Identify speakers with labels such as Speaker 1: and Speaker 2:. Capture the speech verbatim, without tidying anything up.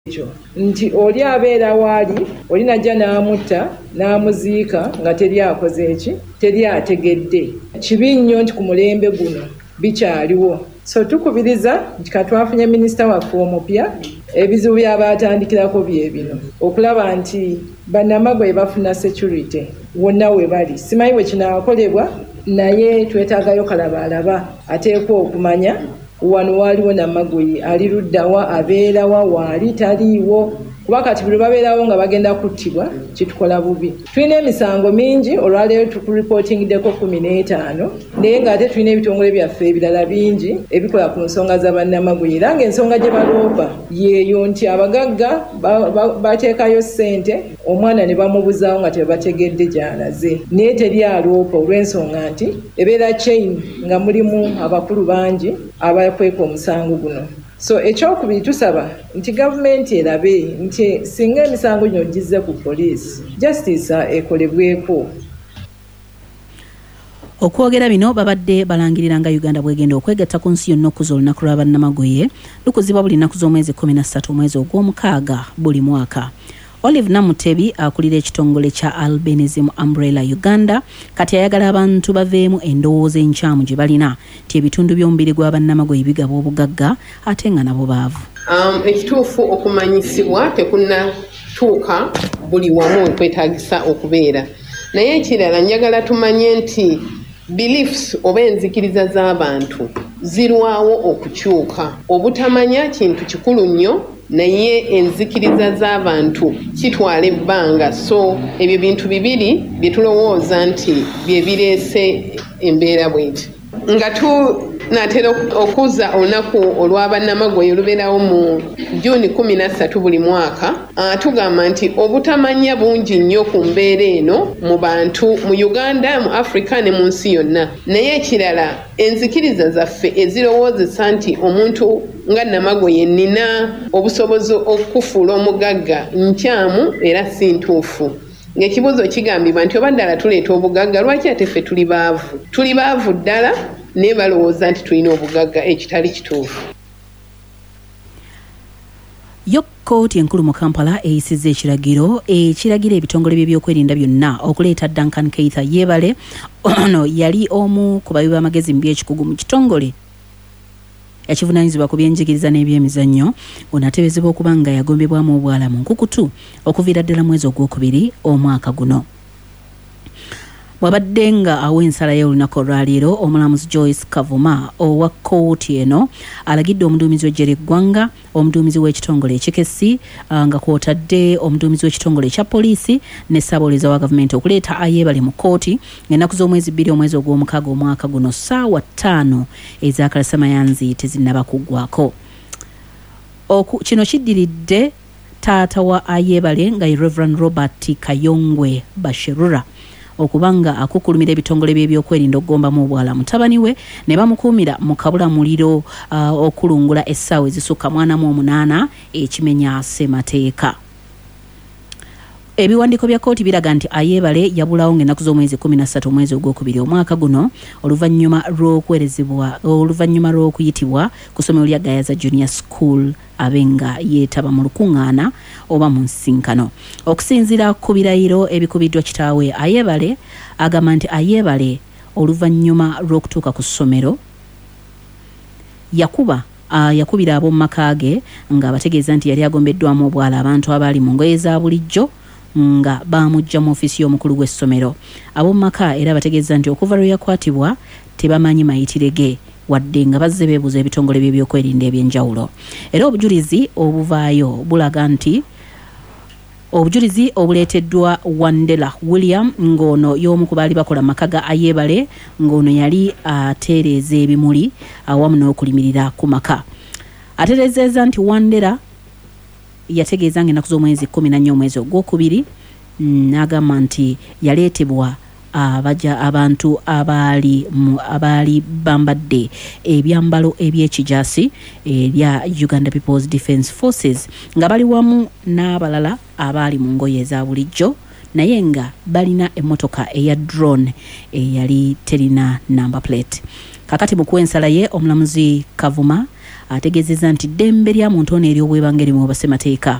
Speaker 1: nti oli abeera waali oli najja n'amutta n'amuziika nga teri akoze eki teri ategedde. Kibi nnyo nti ku mulembe guno bikyaliwo. So tukubiriza nti katwafunye minisita waffe omupya ebizibu by'abatandikirako bye bino okulaba nti bannamagwe bafuna security wonna we bali. Simanyi bwe kinaakolebwa naye twetaagayo kalabalaba ateekwa okumanya wano waliwo Namagwe ali luddawa abeerawa waali taliiwo kuba kati buli babeerawo nga bagenda kuttibwa kitukola bubi. Tulina emisango mingi olwaleero tukuripotingiddeko kumi n'etaano naye ng'ate tulina ebitongole byaffe ebirala bingi ebikola ku nsonga za bannamagwe era ng'ensonga gye baloopa yeeyo nti abagagga bateekayo ssente omwana ne bamubuzaawo nga tebategedde gy'alaze naye teri aloopa olw'ensonga nti ebeera chain nga mulimu abakulu bangi abakweka omusango guno. So ekyokubiri tusaba nti gavumenti erabe nti singa emisango gino gizze ku poliisi justice ekolebweko.
Speaker 2: Okwogera bino babadde balangirira nga Uganda bwegenda okwegatta ku nsi yonna okuza olunaku lwa bannamagwe lukuzibwa buli nnaku z'omwezi kumi na ssatu omwezi ogw'omukaaga buli mwaka. Olive Namutebi akulira ekitongole kya Albinism Umbrella Uganda kati ayagala abantu baveemu endowooza enkyamu gye balina nti ebitundu by'omubiri gwa bannamagwe bigaba obugagga ate nga nabo baavu.
Speaker 3: Um, ekituufu okumanyisibwa tekunnatuuka buli wamu kwetaagisa okubeera naye ekirala njagala tumanye nti beliefs oba enzikiriza z'abantu zirwawo okukyuka. Obutamanya kintu kikulu nnyo naye enzikiriza z'abantu kitwala ebbanga. So ebyo bintu bibiri bye tulowooza nti bye bireese embeera bweti nga tunaatera okuza olunaku olw'abannamagwe olubeerawo mu Juni kumi na ssatu buli mwaka. Uh, tugamba nti obutamanya bungi nnyo ku mbeera eno mu bantu mu Uganda, mu Africa ne mu nsi yonna. Naye ekirala enzikiriza zaffe ezirowoozesa nti omuntu nga Namagwe yennina obusobozi okufuula omugagga nkyamu era si ntuufu. Ng'ekibuuzo kigambibwa nti oba ddala tuleeta obugagga lwaki ate ffe tuli baavu? Tuli baavu ddala naye balowooza nti tulina obugagga ekitali kituufu.
Speaker 2: Yo kkooti enkulu mu Kampala eyisizza ekiragiro ekiragira ebitongole by'ebyokwerinda byonna okuleeta Duncan Keitha Yebale ono yali omu ku bawi b'amagezi mu by'ekikugu mu kitongole ekivunaanyizibwa ku byenjigiriza n'ebyemizannyo onatebezebwa okuba nga yagombebwamu obwala mu nkukutu okuviira ddala mwezi ogwokubiri omwaka guno. Wabadde nga awa ensala y'olunaku olwaleero omulamuzi Joyce Kavuma owa kkooti eno alagidde omuduumizi w'eggye eggwanga, omuduumizi w'ekitongole ekikesi nga kw'otadde omuduumizi w'ekitongole ekya poliisi ne ssaabawolereza wa gavumenti okuleeta Ayebale mu kkooti ng'ennaku z'omwezi bbiri omwezi ogw'omukaaga omwaka guno ssaawa ttaano ez'akalasamayanzi tezinnaba kuggwako. Kino kiddiridde taata wa Ayebale nga ye Reverend Robert Kayongwe Basherura okubanga akukulumira ebitongole by'ebyokwerinda okugombamu obwala mutabani we ne bamukuumira mu kabula muliro uh, okulungula essaawa ezisukka mwana mu omunaana ekimenya ssemateeka. Ebiwandiiko bya kkooti biraga nti Ayebale yabulawo ng'ennaku z'omwezi kumi na ssatu omwezi ogwokubiri omwaka guno oluvannyuma lw'okuweerezebwa oluvannyuma lw'okuyitibwa ku ssomero lya Gayaza Junior School abenga yeetaba mu lukuŋŋaana oba mu nsinkano. Okusinziira ku birayiro ebikubiddwa kitaawe Ayebale agamba nti Ayebale oluvannyuma lw'okutuuka ku ssomero yakuba Uh, yakubira ab'omu maka ge nga bategeeza nti yali agombeddwamu obwala abantu abaali mu ngoye za bulijjo nga bamujja mu ofiisi y'omukulu w'essomero. Ab'omu maka era bategeeza nti okuva lwe yakwatibwa tebamanyi mayitire ge wadde nga bazze beebuuza ebitongole by'ebyokwerinda eby'enjawulo. Era obujulizi obuvaayo bulaga nti obujulizi obuleeteddwa Wandela William ng'ono y'omu ku baali bakola maka ga Ayebale ng'ono yali atereeza ebimuli awamu n'okulimirira ku maka. Atereezezza nti Wandela yategeeza ng'ennaku z'omwezi kumi na nnya omwezi ogwokubiri n'agamba nti yaleetebwa abaja abantu abaali abaali bambadde ebyambalo eby'ekijaasi ebya Uganda People's Defence Forces nga bali wamu n'abalala abaali mu ngoye eza bulijjo naye nga balina emmotoka eya drone eyali terina number plate. Kakati mu kuwa ensala ye omulamuzi Kavuma ategeezezza nti ddembe lya muntu ono ery'obwebange erimu basemateeka.